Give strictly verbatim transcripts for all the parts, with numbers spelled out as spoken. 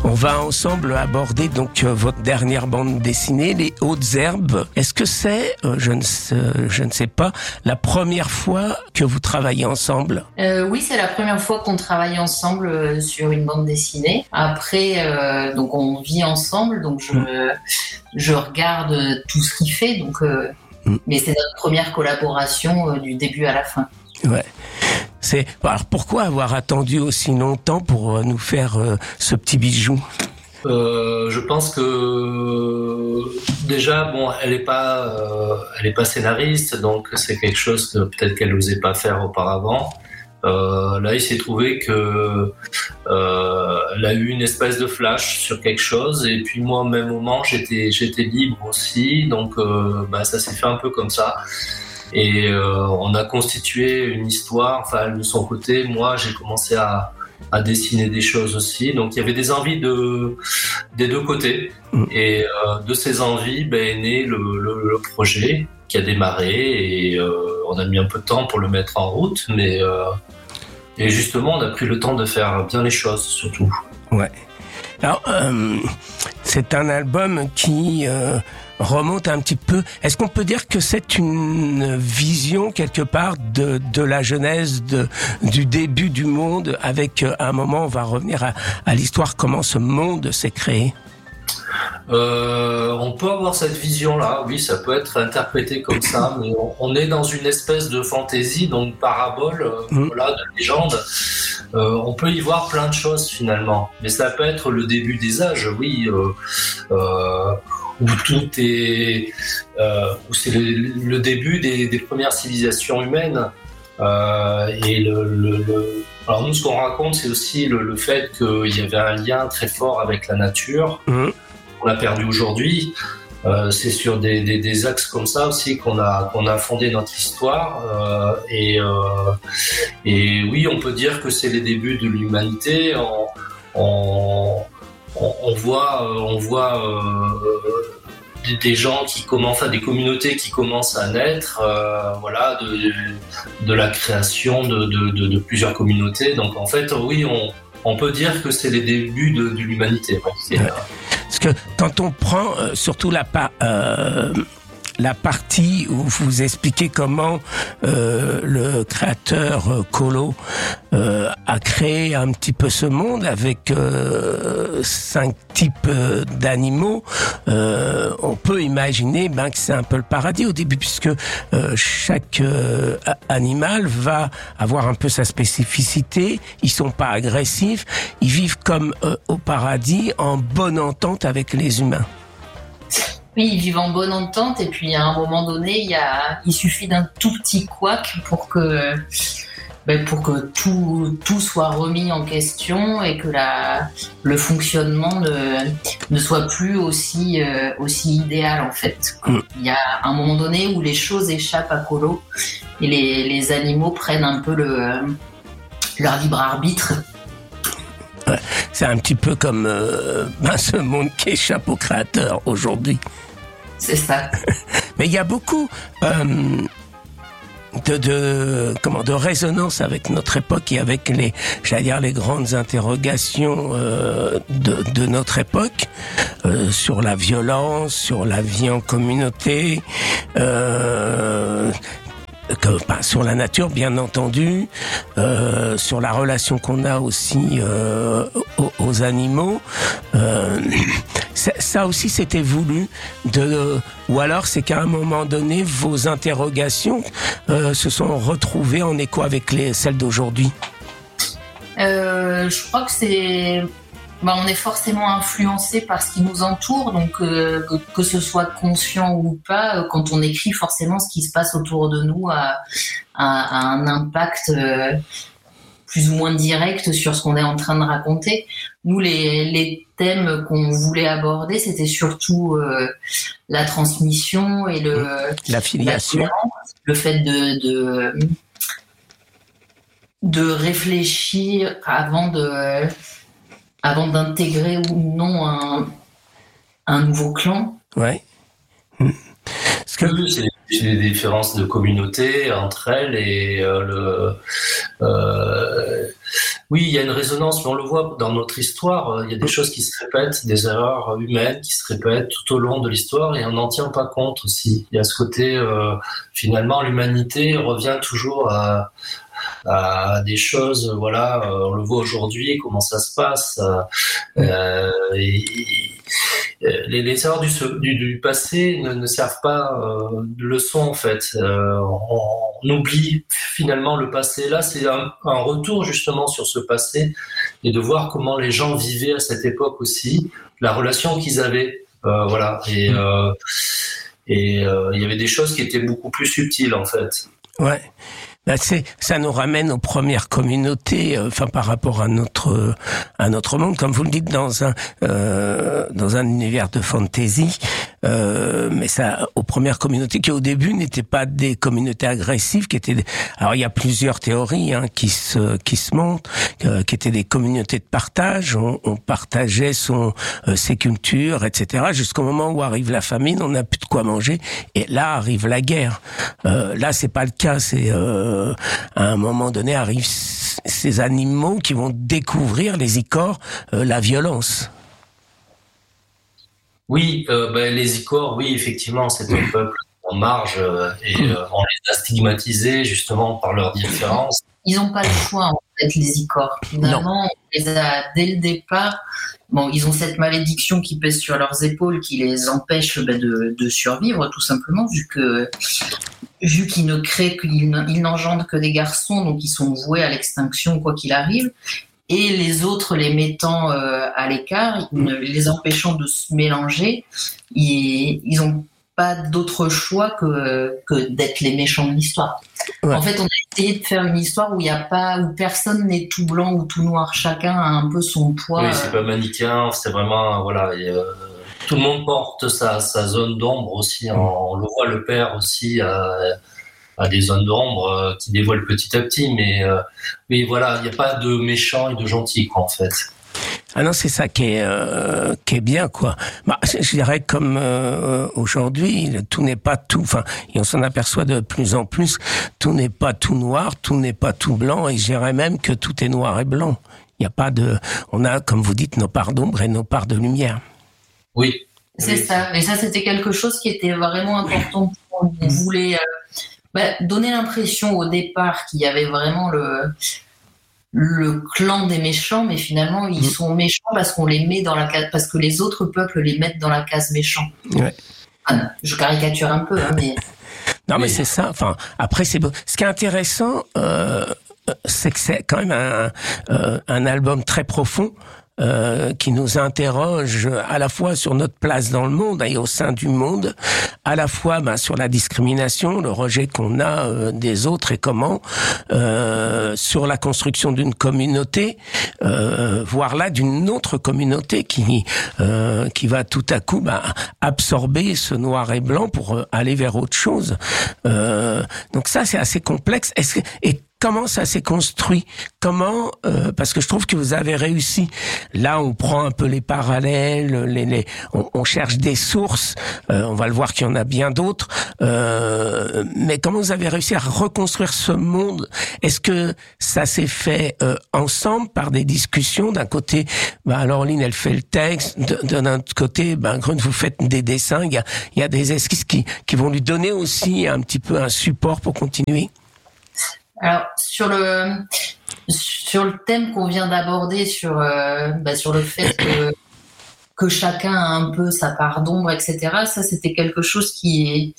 On va ensemble aborder donc euh, votre dernière bande dessinée, Les Hautes Herbes. Est-ce que c'est, euh, je ne sais, je ne sais pas, la première fois que vous travaillez ensemble? euh, Oui, c'est la première fois qu'on travaille ensemble euh, sur une bande dessinée. Après, euh, donc on vit ensemble, donc je, mmh. je regarde tout ce qu'il fait, donc. Euh, mmh. Mais c'est notre première collaboration euh, du début à la fin. Ouais. C'est alors pourquoi avoir attendu aussi longtemps pour nous faire euh, ce petit bijou? Euh, je pense que déjà, bon, elle est pas, euh, elle est pas scénariste, donc c'est quelque chose que peut-être qu'elle n'osait pas faire auparavant. Euh, là, il s'est trouvé que euh, elle a eu une espèce de flash sur quelque chose, et puis moi, au même moment, j'étais, j'étais libre aussi, donc euh, bah, ça s'est fait un peu comme ça. Et euh, on a constitué une histoire. Enfin, de son côté, moi, j'ai commencé à, à dessiner des choses aussi. Donc, il y avait des envies de, des deux côtés. Et euh, de ces envies, ben, est né le, le, le projet qui a démarré. Et euh, on a mis un peu de temps pour le mettre en route. Mais euh, et justement, on a pris le temps de faire bien les choses, surtout. Ouais. Alors, euh, c'est un album qui... Euh remonte un petit peu. Est-ce qu'on peut dire que c'est une vision quelque part de de la genèse de du début du monde, avec à un moment on va revenir à, à l'histoire, comment ce monde s'est créé? Euh, on peut avoir cette vision-là, oui, ça peut être interprété comme ça, mais on, on est dans une espèce de fantaisie, donc parabole, euh, mmh. voilà, de légende. Euh, on peut y voir plein de choses finalement, mais ça peut être le début des âges, oui. Euh, euh, où tout est, euh, où c'est le, le début des, des premières civilisations humaines. Euh, et le, le, le, alors nous, ce qu'on raconte, c'est aussi le, le fait qu'il y avait un lien très fort avec la nature. Mmh. On l'a perdu aujourd'hui. Euh, c'est sur des, des, des axes comme ça aussi qu'on a, qu'on a fondé notre histoire. Euh, et, euh, et oui, on peut dire que c'est les débuts de l'humanité. On, on, On voit, on voit euh, des gens qui commencent, enfin, des communautés qui commencent à naître, euh, voilà, de, de la création de, de, de, de plusieurs communautés. Donc en fait, oui, on, on peut dire que c'est les débuts de, de l'humanité. Ouais. Parce que quand on prend euh, surtout la part euh... la partie où vous expliquez comment euh, le créateur euh, Colo euh, a créé un petit peu ce monde avec euh, cinq types euh, d'animaux, euh, on peut imaginer ben, que c'est un peu le paradis au début, puisque euh, chaque euh, animal va avoir un peu sa spécificité, ils sont pas agressifs, ils vivent comme euh, au paradis, en bonne entente avec les humains. Oui, ils vivent en bonne entente, et puis à un moment donné, il, y a, il suffit d'un tout petit couac pour que, ben pour que tout, tout soit remis en question et que la, le fonctionnement ne, ne soit plus aussi, euh, aussi idéal en fait. Mm. Il y a un moment donné où les choses échappent à Colo et les, les animaux prennent un peu le, leur libre arbitre. Ouais, c'est un petit peu comme euh, ben ce monde qui échappe au créateur aujourd'hui. C'est ça. Mais il y a beaucoup euh, de, de comment de résonance avec notre époque et avec les, j'allais dire, les grandes interrogations euh, de, de notre époque euh, sur la violence, sur la vie en communauté. Euh, Que, bah, sur la nature, bien entendu, euh, sur la relation qu'on a aussi euh, aux, aux animaux. Euh, ça aussi, c'était voulu, de, ou alors c'est qu'à un moment donné, vos interrogations euh, se sont retrouvées en écho avec les, celles d'aujourd'hui. Euh, je crois que c'est... Bah, on est forcément influencé par ce qui nous entoure, donc euh, que, que ce soit conscient ou pas, euh, quand on écrit, forcément, ce qui se passe autour de nous a, a, a un impact euh, plus ou moins direct sur ce qu'on est en train de raconter. Nous, les, les thèmes qu'on voulait aborder, c'était surtout euh, la transmission et le la filiation, la le fait de, de de réfléchir avant de avant d'intégrer ou non un, un nouveau clan. Ouais. Parce que c'est, c'est des différences de communauté entre elles et euh, le, euh, Oui, il y a une résonance, mais on le voit dans notre histoire, il y a des choses qui se répètent, des erreurs humaines qui se répètent tout au long de l'histoire et on n'en tient pas compte aussi. Il y a ce côté, euh, finalement, l'humanité revient toujours à, à des choses, voilà, on le voit aujourd'hui, comment ça se passe. Euh, et, Les, les erreurs du, du, du passé ne, ne servent pas euh, de leçon en fait. Euh, on, on oublie finalement le passé. Là, c'est un, un retour justement sur ce passé et de voir comment les gens vivaient à cette époque aussi, la relation qu'ils avaient. Euh, voilà. Et euh, et euh, il y avait des choses qui étaient beaucoup plus subtiles en fait. Ouais. Là, c'est, ça nous ramène aux premières communautés, euh, enfin par rapport à notre à notre monde, comme vous le dites dans un euh, dans un univers de fantasy, euh, mais ça aux premières communautés qui au début n'étaient pas des communautés agressives, qui étaient des, alors il y a plusieurs théories hein, qui se qui se montrent, euh, qui étaient des communautés de partage, on, on partageait son euh, ses cultures, et cetera. Jusqu'au moment où arrive la famine, on n'a plus de quoi manger, et là arrive la guerre. Euh, là c'est pas le cas, c'est euh, à un moment donné arrivent ces animaux qui vont découvrir, les Icors, euh, la violence. Oui, euh, ben, les Icors, oui, effectivement, c'est un peuple en marge euh, et euh, on les a stigmatisés justement par leurs différences. Ils n'ont pas le choix, en fait, les Icors. Finalement, on les a, dès le départ, bon, ils ont cette malédiction qui pèse sur leurs épaules qui les empêche ben, de, de survivre, tout simplement, vu que vu qu'ils ne créent, qu'ils n'engendrent que des garçons, donc ils sont voués à l'extinction quoi qu'il arrive, et les autres les mettant euh, à l'écart, ne, les empêchant de se mélanger, ils, ils ont pas d'autre choix que, que d'être les méchants de l'histoire. Ouais. En fait, on a essayé de faire une histoire où il y a pas, où personne n'est tout blanc ou tout noir, chacun a un peu son poids. Oui, c'est pas manichéen, c'est vraiment, voilà, et, euh... tout le monde porte sa, sa zone d'ombre aussi. On, on le voit, le père aussi a, a des zones d'ombre euh, qui dévoilent petit à petit. Mais, euh, mais voilà, il n'y a pas de méchants et de gentils, quoi, en fait. Ah non, c'est ça qui est euh, qui est bien, quoi. Bah, je dirais comme euh, aujourd'hui, tout n'est pas tout. Enfin, et on s'en aperçoit de plus en plus. Tout n'est pas tout noir, tout n'est pas tout blanc. Et je dirais même que tout est noir et blanc. Il n'y a pas de. On a, comme vous dites, nos parts d'ombre et nos parts de lumière. Oui. C'est oui. ça. Et ça, c'était quelque chose qui était vraiment important. On voulait euh, bah, donner l'impression au départ qu'il y avait vraiment le, le clan des méchants, mais finalement, ils mmh. sont méchants parce qu'on les met dans la case, parce que les autres peuples les mettent dans la case méchant. Ouais. Ah, je caricature un peu, hein, mais. Non, mais, mais c'est ça. Enfin, après, c'est beau. Ce qui est intéressant, euh, c'est que c'est quand même un, euh, un album très profond. Euh, qui nous interroge à la fois sur notre place dans le monde et au sein du monde, à la fois ben, sur la discrimination, le rejet qu'on a euh, des autres et comment, euh, sur la construction d'une communauté, euh, voire là d'une autre communauté qui euh, qui va tout à coup ben, absorber ce noir et blanc pour aller vers autre chose. Euh, donc ça c'est assez complexe. Est-ce que, et comment ça s'est construit? Comment euh, parce que je trouve que vous avez réussi. Là, on prend un peu les parallèles, les, les on, on cherche des sources. Euh, on va le voir qu'il y en a bien d'autres. Euh, mais comment vous avez réussi à reconstruire ce monde? Est-ce que ça s'est fait euh, ensemble par des discussions? D'un côté, ben, Laureline, elle fait le texte. De, d'un autre côté, ben, Grun, vous faites des dessins. Il y a, il y a des esquisses qui, qui vont lui donner aussi un petit peu un support pour continuer. Alors sur le sur le thème qu'on vient d'aborder sur euh, bah, sur le fait que que chacun a un peu sa part d'ombre, et cetera. Ça c'était quelque chose qui est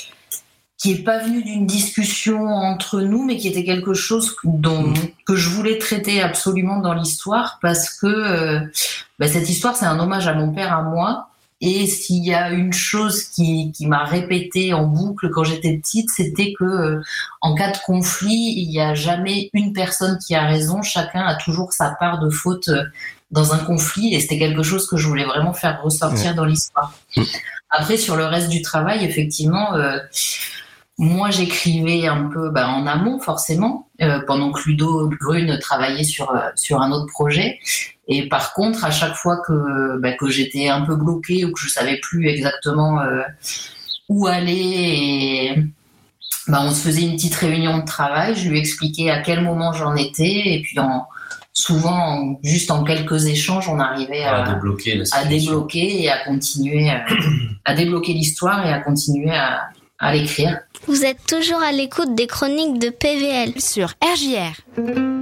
qui est pas venu d'une discussion entre nous, mais qui était quelque chose dont que je voulais traiter absolument dans l'histoire parce que euh, bah, cette histoire c'est un hommage à mon père, à moi. Et s'il y a une chose qui, qui m'a répété en boucle quand j'étais petite, c'était que euh, en cas de conflit, il n'y a jamais une personne qui a raison. Chacun a toujours sa part de faute euh, dans un conflit. Et c'était quelque chose que je voulais vraiment faire ressortir dans l'histoire. Après, sur le reste du travail, effectivement, euh, moi, j'écrivais un peu bah, en amont, forcément, euh, pendant que Ludo Grun travaillait sur, euh, sur un autre projet. Et par contre, à chaque fois que, bah, que j'étais un peu bloquée ou que je savais plus exactement euh, où aller, et, bah, on se faisait une petite réunion de travail. Je lui expliquais à quel moment j'en étais. Et puis, en, souvent, juste en quelques échanges, on arrivait à, à débloquer, à débloquer et à continuer, à, à débloquer l'histoire et à continuer à, à l'écrire. Vous êtes toujours à l'écoute des chroniques de P V L sur R J R.